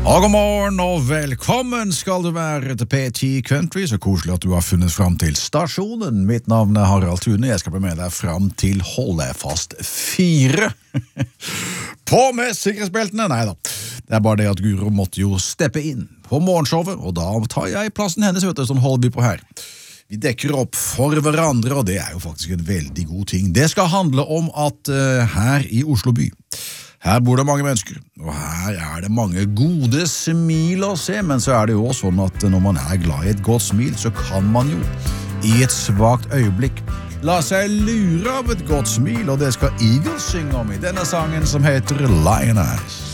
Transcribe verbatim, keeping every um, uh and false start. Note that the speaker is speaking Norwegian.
Og god morgen og velkommen skal du være til P ti Country. Så koselig at du har funnet fram til stasjonen. Mitt navn er Harald Thune. Jeg skal bli med deg fram til Hold deg fast fire. På med sikkerhetsbeltene. Nei da. Det er bare det at Guro måtte jo steppe inn på morgenshowet, og da tar jeg plassen hennes, vet du, sånn holder vi på her. Vi dekker opp for hverandre, og det er jo faktisk en veldig god ting. Det skal handle om at uh, her i Oslo by, her bor det mange mennesker, og her er det mange gode smil å se, men så er det jo også sånn at når man er glad i et godt smil, så kan man jo i et svagt øyeblikk la seg lure av et godt smil, og det skal Eagles synge om i denne sangen som heter Lion Eyes.